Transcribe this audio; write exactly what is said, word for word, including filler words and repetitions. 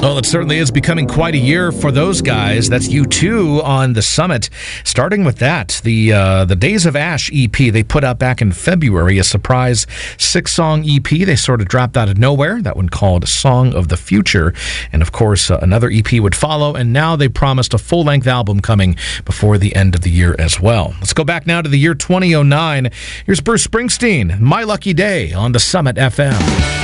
Well, it certainly is becoming quite a year for those guys. That's U two on the Summit. Starting with that, the uh, the Days of Ash E P they put out back in February, a surprise six-song E P. They sort of dropped out of nowhere. That one called Song of the Future. And, of course, uh, another E P would follow. And now they promised a full-length album coming before the end of the year as well. Let's go back now to the year twenty oh nine. Here's Bruce Springsteen, My Lucky Day on the Summit F M.